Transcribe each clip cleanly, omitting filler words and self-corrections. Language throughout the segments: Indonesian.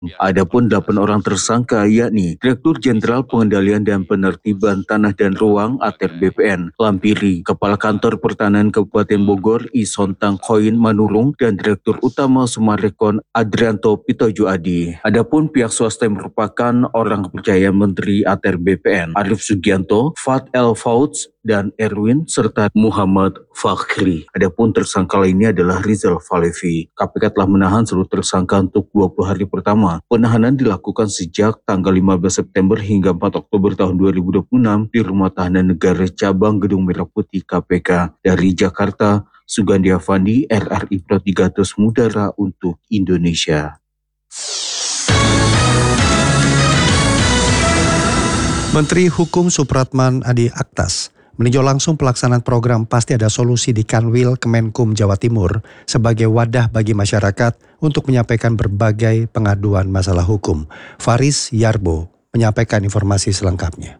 Adapun 8 orang tersangka yakni Direktur Jenderal Pengendalian dan Penertiban Tanah dan Ruang (ATER BPN) Lampiri, Kepala Kantor Pertanahan Kabupaten Bogor Isontang Koin Manurung, dan Direktur Utama Sumarekon Adrianto Pitojo Adi. Adapun pihak swasta yang merupakan orang kepercayaan Menteri ATER BPN Arief Sugianto, Fat El Fauds, dan Erwin serta Muhammad Fakhri. Adapun tersangka lainnya adalah Rizal Falevi. KPK telah menahan seluruh tersangka untuk 20 hari pertama. Penahanan dilakukan sejak tanggal 15 September hingga 4 Oktober tahun 2026 di Rumah Tahanan Negara Cabang Gedung Merah Putih KPK. Dari Jakarta, Sugandi Avandi, RRI Pro 3 Mudara untuk Indonesia. Menteri Hukum Supratman Andi Aktas meninjau langsung pelaksanaan program Pasti Ada Solusi di Kanwil Kemenkum Jawa Timur sebagai wadah bagi masyarakat untuk menyampaikan berbagai pengaduan masalah hukum. Faris Yarbo menyampaikan informasi selengkapnya.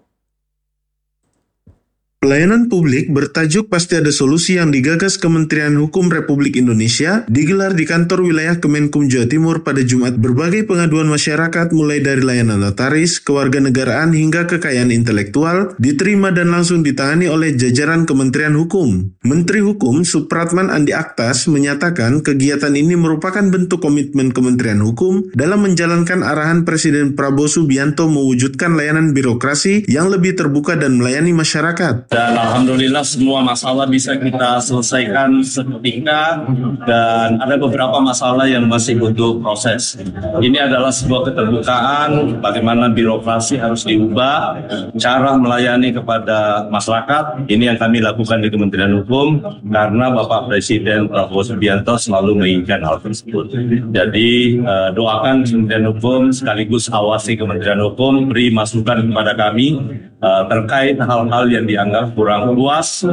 Pelayanan publik bertajuk Pasti Ada Solusi yang digagas Kementerian Hukum Republik Indonesia digelar di kantor wilayah Kemenkum Jawa Timur pada Jumat. Berbagai pengaduan masyarakat mulai dari layanan notaris, kewarganegaraan hingga kekayaan intelektual diterima dan langsung ditangani oleh jajaran Kementerian Hukum. Menteri Hukum Supratman Andi Aktas menyatakan kegiatan ini merupakan bentuk komitmen Kementerian Hukum dalam menjalankan arahan Presiden Prabowo Subianto mewujudkan layanan birokrasi yang lebih terbuka dan melayani masyarakat. Dan alhamdulillah semua masalah bisa kita selesaikan seketika dan ada beberapa masalah yang masih butuh proses. Ini adalah sebuah keterbukaan bagaimana birokrasi harus diubah, cara melayani kepada masyarakat. Ini yang kami lakukan di Kementerian Hukum karena Bapak Presiden Prabowo Subianto selalu menginginkan hal tersebut. Jadi doakan Kementerian Hukum sekaligus awasi Kementerian Hukum, beri masukan kepada kami terkait hal-hal yang dianggap kurang puas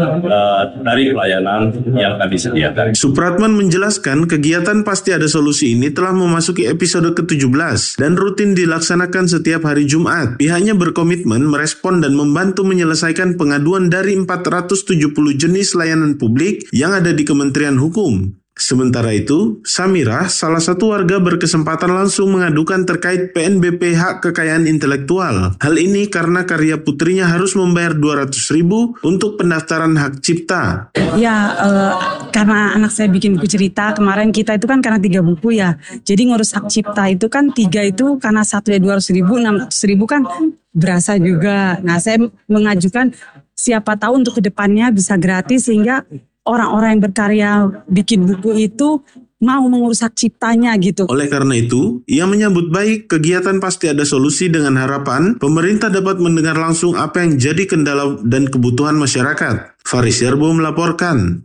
dari pelayanan yang kami sediakan. Supratman menjelaskan kegiatan Pasti Ada Solusi ini telah memasuki episode ke-17 dan rutin dilaksanakan setiap hari Jumat. Pihaknya berkomitmen merespon dan membantu menyelesaikan pengaduan dari 470 jenis layanan publik yang ada di Kementerian Hukum. Sementara itu, Samirah, salah satu warga berkesempatan langsung mengadukan terkait PNBP hak kekayaan intelektual. Hal ini karena karya putrinya harus membayar 200.000 untuk pendaftaran hak cipta. Ya, karena anak saya bikin buku cerita, kemarin kita itu kan karena 3 buku ya. Jadi ngurus hak cipta itu kan 3 itu karena 1 ya 200.000, 600.000 kan berasa juga. Nah, saya mengajukan siapa tahu untuk kedepannya bisa gratis sehingga orang-orang yang berkarya bikin buku itu mau mengurus hak ciptanya gitu. Oleh karena itu, ia menyambut baik kegiatan Pasti Ada Solusi dengan harapan pemerintah dapat mendengar langsung apa yang jadi kendala dan kebutuhan masyarakat. Faris Yarbo melaporkan.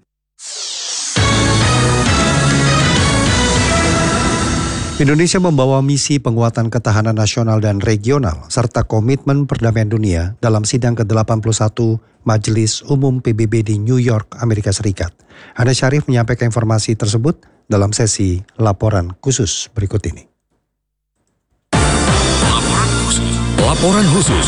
Indonesia membawa misi penguatan ketahanan nasional dan regional serta komitmen perdamaian dunia dalam sidang ke-81 Majelis Umum PBB di New York, Amerika Serikat. Hana Syarif menyampaikan informasi tersebut dalam sesi laporan khusus berikut ini. Laporan khusus.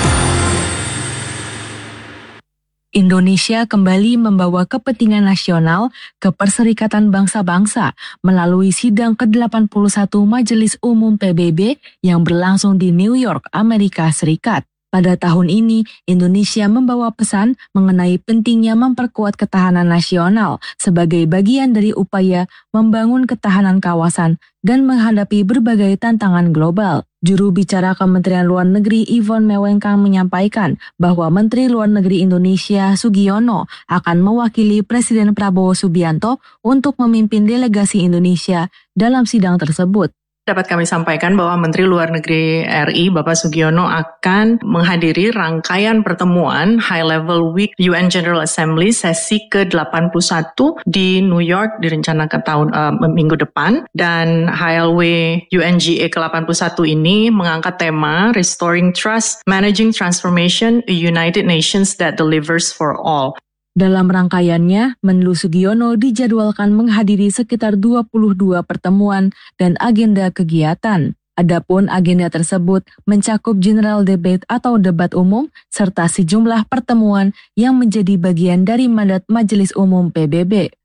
Indonesia kembali membawa kepentingan nasional ke Perserikatan Bangsa-Bangsa melalui sidang ke-81 Majelis Umum PBB yang berlangsung di New York, Amerika Serikat. Pada tahun ini, Indonesia membawa pesan mengenai pentingnya memperkuat ketahanan nasional sebagai bagian dari upaya membangun ketahanan kawasan dan menghadapi berbagai tantangan global. Juru bicara Kementerian Luar Negeri Yvonne Mewengkang menyampaikan bahwa Menteri Luar Negeri Indonesia Sugiono akan mewakili Presiden Prabowo Subianto untuk memimpin delegasi Indonesia dalam sidang tersebut. Dapat kami sampaikan bahwa Menteri Luar Negeri RI Bapak Sugiono akan menghadiri rangkaian pertemuan High Level Week UN General Assembly sesi ke-81 di New York direncanakan minggu depan, dan HLW UNGA ke-81 ini mengangkat tema Restoring Trust, Managing Transformation, a United Nations that Delivers for All. Dalam rangkaiannya, Menlu Sugiono dijadwalkan menghadiri sekitar 22 pertemuan dan agenda kegiatan. Adapun agenda tersebut mencakup general debate atau debat umum serta sejumlah pertemuan yang menjadi bagian dari mandat Majelis Umum PBB.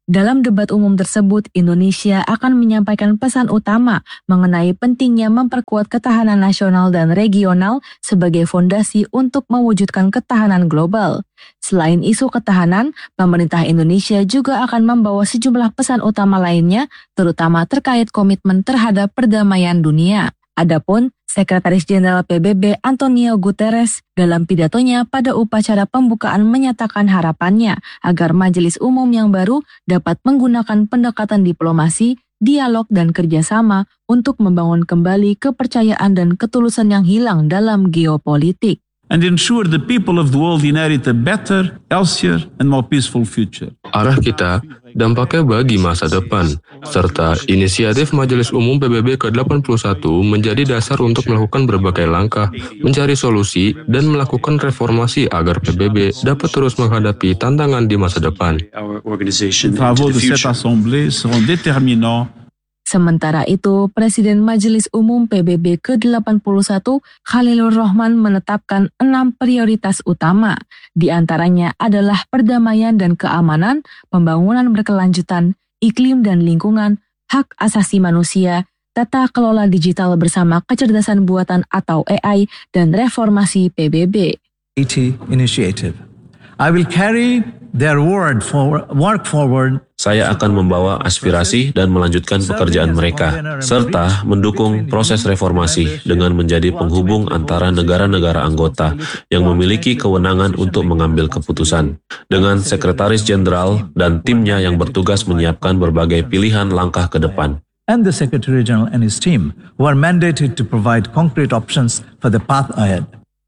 Dalam debat umum tersebut, Indonesia akan menyampaikan pesan utama mengenai pentingnya memperkuat ketahanan nasional dan regional sebagai fondasi untuk mewujudkan ketahanan global. Selain isu ketahanan, pemerintah Indonesia juga akan membawa sejumlah pesan utama lainnya, terutama terkait komitmen terhadap perdamaian dunia. Adapun Sekretaris Jenderal PBB Antonio Guterres dalam pidatonya pada upacara pembukaan menyatakan harapannya agar Majelis Umum yang baru dapat menggunakan pendekatan diplomasi, dialog dan kerjasama untuk membangun kembali kepercayaan dan ketulusan yang hilang dalam geopolitik. And ensure the people of the world inherit a better, healthier, and more peaceful future. Arah kita, dampaknya bagi masa depan, serta inisiatif Majelis Umum PBB ke-81 menjadi dasar untuk melakukan berbagai langkah, mencari solusi, dan melakukan reformasi agar PBB dapat terus menghadapi tantangan di masa depan. Les travaux de cette assemblée seront déterminants. Sementara itu, Presiden Majelis Umum PBB ke-81 Khalilur Rahman menetapkan 6 prioritas utama. Di antaranya adalah perdamaian dan keamanan, pembangunan berkelanjutan, iklim dan lingkungan, hak asasi manusia, tata kelola digital bersama kecerdasan buatan atau AI, dan reformasi PBB. Initiative. I will carry their work forward. Saya akan membawa aspirasi dan melanjutkan pekerjaan mereka, serta mendukung proses reformasi dengan menjadi penghubung antara negara-negara anggota yang memiliki kewenangan untuk mengambil keputusan, dengan Sekretaris Jenderal dan timnya yang bertugas menyiapkan berbagai pilihan langkah ke depan. And the Secretary General and his team, who are mandated to provide concrete options for the path ahead.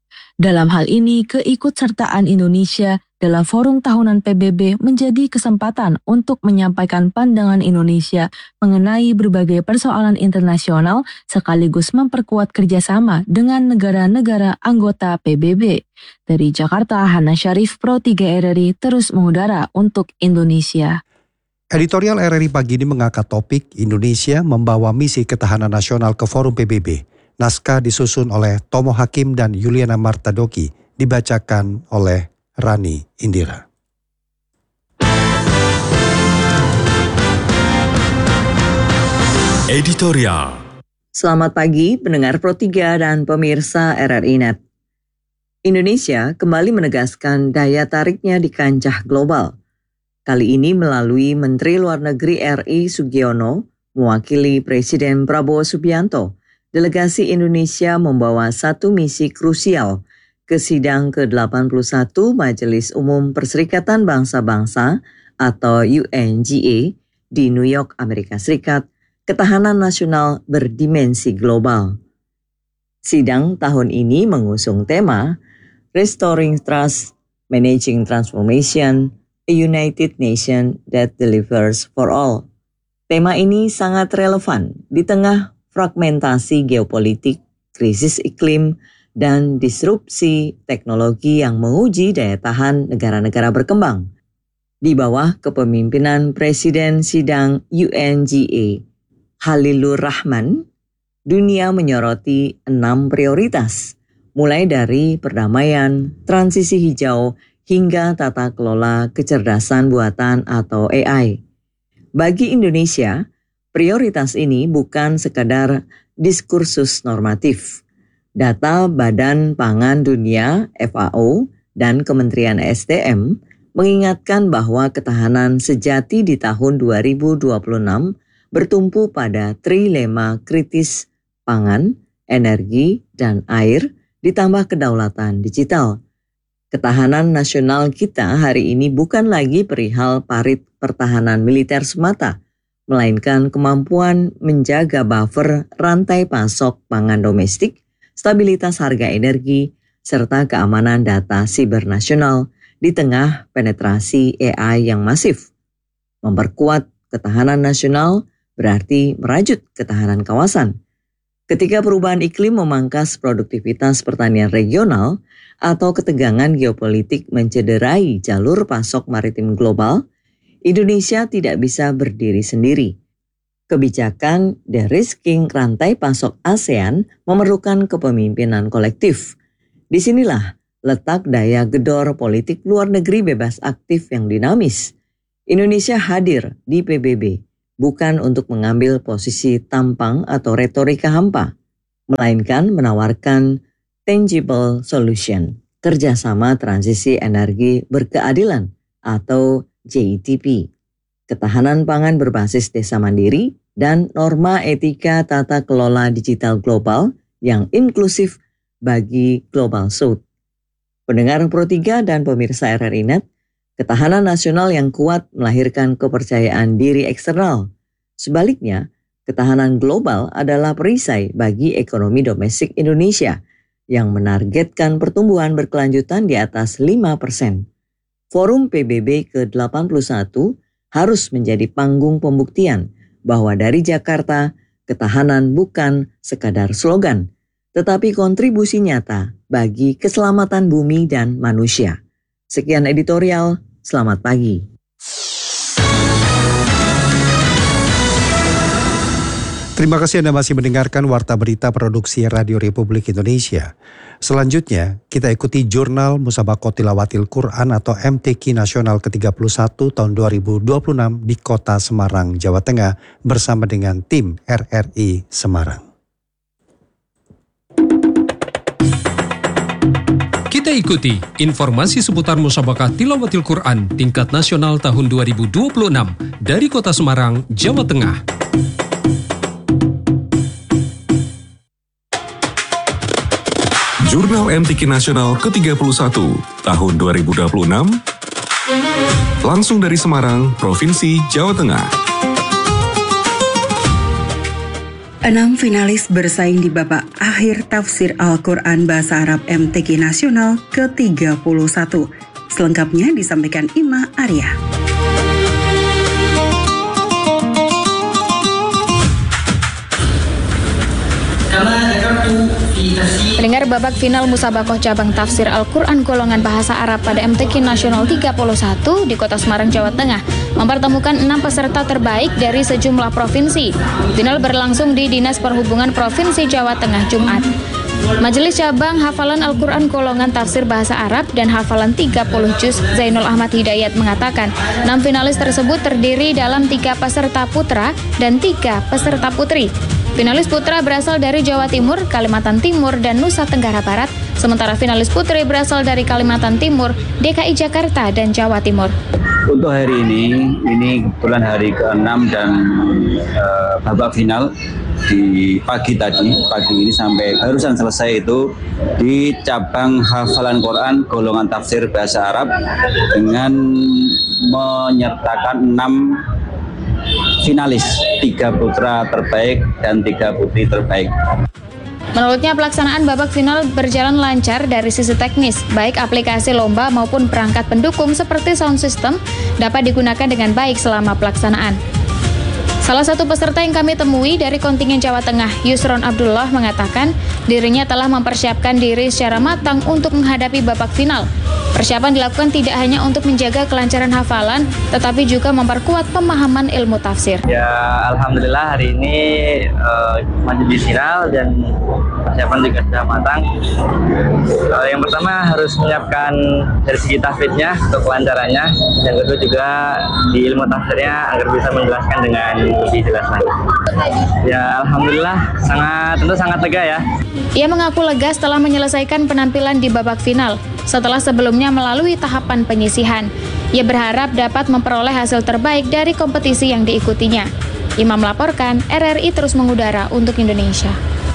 Dalam hal ini, keikutsertaan Indonesia dalam forum tahunan PBB menjadi kesempatan untuk menyampaikan pandangan Indonesia mengenai berbagai persoalan internasional sekaligus memperkuat kerjasama dengan negara-negara anggota PBB. Dari Jakarta, Hana Syarif, Pro 3 RRI terus mengudara untuk Indonesia. Editorial RRI pagi ini mengangkat topik Indonesia membawa misi ketahanan nasional ke forum PBB. Naskah disusun oleh Tomo Hakim dan Yuliana Martadoki, dibacakan oleh Rani Indira. Editorial. Selamat pagi pendengar Pro 3 dan pemirsa RRI Net. Indonesia kembali menegaskan daya tariknya di kancah global. Kali ini melalui Menteri Luar Negeri RI Sugiono, mewakili Presiden Prabowo Subianto. Delegasi Indonesia membawa satu misi krusial ke sidang ke-81 Majelis Umum Perserikatan Bangsa-Bangsa atau UNGA di New York, Amerika Serikat, ketahanan nasional berdimensi global. Sidang tahun ini mengusung tema Restoring Trust, Managing Transformation, a United Nation that Delivers for All. Tema ini sangat relevan di tengah fragmentasi geopolitik, krisis iklim, dan disrupsi teknologi yang menguji daya tahan negara-negara berkembang. Di bawah kepemimpinan Presiden Sidang UNGA, Khalilur Rahman, dunia menyoroti 6 prioritas, mulai dari perdamaian, transisi hijau, hingga tata kelola kecerdasan buatan atau AI. Bagi Indonesia, prioritas ini bukan sekadar diskursus normatif. Data Badan Pangan Dunia (FAO) dan Kementerian SDM mengingatkan bahwa ketahanan sejati di tahun 2026 bertumpu pada trilema kritis pangan, energi, dan air, ditambah kedaulatan digital. Ketahanan nasional kita hari ini bukan lagi perihal parit pertahanan militer semata, melainkan kemampuan menjaga buffer rantai pasok pangan domestik, stabilitas harga energi, serta keamanan data siber nasional di tengah penetrasi AI yang masif. Memperkuat ketahanan nasional berarti merajut ketahanan kawasan. Ketika perubahan iklim memangkas produktivitas pertanian regional atau ketegangan geopolitik mencederai jalur pasok maritim global, Indonesia tidak bisa berdiri sendiri. Kebijakan de-risking rantai pasok ASEAN memerlukan kepemimpinan kolektif. Disinilah letak daya gedor politik luar negeri bebas aktif yang dinamis. Indonesia hadir di PBB bukan untuk mengambil posisi tampang atau retorika hampa, melainkan menawarkan tangible solution, kerjasama transisi energi berkeadilan atau JTP, ketahanan pangan berbasis desa mandiri, dan norma etika tata kelola digital global yang inklusif bagi Global South. Pendengar Pro 3 dan pemirsa RRI Net, ketahanan nasional yang kuat melahirkan kepercayaan diri eksternal. Sebaliknya, ketahanan global adalah perisai bagi ekonomi domestik Indonesia yang menargetkan pertumbuhan berkelanjutan di atas 5%. Forum PBB ke-81 harus menjadi panggung pembuktian bahwa dari Jakarta, ketahanan bukan sekadar slogan, tetapi kontribusi nyata bagi keselamatan bumi dan manusia. Sekian editorial, selamat pagi. Terima kasih Anda masih mendengarkan Warta Berita Produksi Radio Republik Indonesia. Selanjutnya, kita ikuti Jurnal Musabaqah Tilawatil Quran atau MTQ Nasional ke-31 tahun 2026 di Kota Semarang, Jawa Tengah bersama dengan tim RRI Semarang. Kita ikuti informasi seputar Musabaqah Tilawatil Quran tingkat nasional tahun 2026 dari Kota Semarang, Jawa Tengah. Jurnal MTQ Nasional ke-31 tahun 2026 langsung dari Semarang, Provinsi Jawa Tengah. 6 finalis bersaing di babak akhir tafsir Al-Quran Bahasa Arab MTQ Nasional ke-31. Selengkapnya disampaikan Ima Arya. Pendengar, babak final Musabaqah cabang tafsir Al-Quran golongan bahasa Arab pada MTQ Nasional 31 di Kota Semarang, Jawa Tengah mempertemukan 6 peserta terbaik dari sejumlah provinsi. Final berlangsung di Dinas Perhubungan Provinsi Jawa Tengah Jumat. Majelis Cabang Hafalan Al-Quran golongan tafsir bahasa Arab dan hafalan 30 juz Zainul Ahmad Hidayat mengatakan 6 finalis tersebut terdiri dalam 3 peserta putra dan 3 peserta putri. Finalis putra berasal dari Jawa Timur, Kalimantan Timur, dan Nusa Tenggara Barat, sementara finalis putri berasal dari Kalimantan Timur, DKI Jakarta, dan Jawa Timur. Untuk hari ini kebetulan hari ke-6 dan babak final di pagi ini sampai barusan selesai itu di cabang hafalan Quran golongan tafsir bahasa Arab dengan menyertakan 6 finalis, 3 putra terbaik dan 3 putri terbaik. Menurutnya pelaksanaan babak final berjalan lancar dari sisi teknis, baik aplikasi lomba maupun perangkat pendukung seperti sound system dapat digunakan dengan baik selama pelaksanaan. Salah satu peserta yang kami temui dari kontingen Jawa Tengah, Yusron Abdullah, mengatakan dirinya telah mempersiapkan diri secara matang untuk menghadapi babak final. Persiapan dilakukan tidak hanya untuk menjaga kelancaran hafalan, tetapi juga memperkuat pemahaman ilmu tafsir. Ya, alhamdulillah hari ini maju di final dan persiapan juga sudah matang. Yang pertama harus menyiapkan dari segi tahfidznya untuk kelancarannya, yang kedua juga di ilmu tafsirnya agar bisa menjelaskan dengan lebih jelas lagi. Ya, alhamdulillah sangat lega ya. Ia mengaku lega setelah menyelesaikan penampilan di babak final. Setelah sebelumnya melalui tahapan penyisihan, ia berharap dapat memperoleh hasil terbaik dari kompetisi yang diikutinya. Imam melaporkan, RRI terus mengudara untuk Indonesia.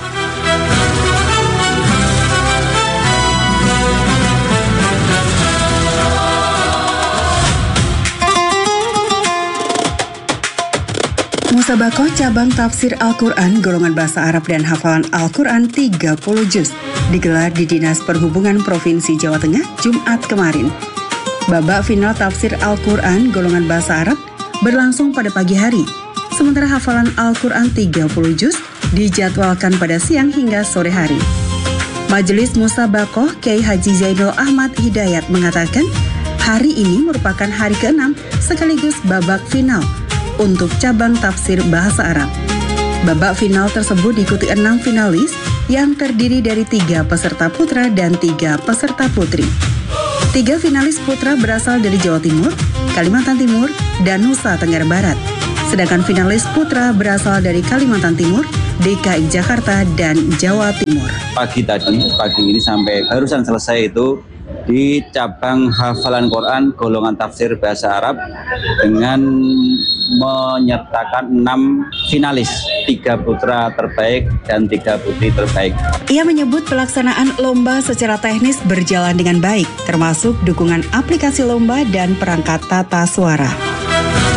Musabaqah cabang tafsir Al-Quran golongan bahasa Arab dan hafalan Al-Quran 30 juz digelar di Dinas Perhubungan Provinsi Jawa Tengah Jumat kemarin. Babak final tafsir Al-Quran golongan bahasa Arab berlangsung pada pagi hari, sementara hafalan Al-Quran 30 juz dijadwalkan pada siang hingga sore hari. Majelis Musabaqah Kiai Haji Zainul Ahmad Hidayat mengatakan hari ini merupakan hari ke-6 sekaligus babak final untuk cabang tafsir bahasa Arab. Babak final tersebut diikuti 6 finalis yang terdiri dari 3 peserta putra dan 3 peserta putri. 3 finalis putra berasal dari Jawa Timur, Kalimantan Timur, dan Nusa Tenggara Barat. Sedangkan finalis putra berasal dari Kalimantan Timur, DKI Jakarta, dan Jawa Timur. Pagi ini sampai barusan selesai itu di cabang hafalan Quran golongan tafsir bahasa Arab dengan menyertakan 6 finalis, 3 putra terbaik dan 3 putri terbaik. Ia menyebut pelaksanaan lomba secara teknis berjalan dengan baik, termasuk dukungan aplikasi lomba dan perangkat tata suara.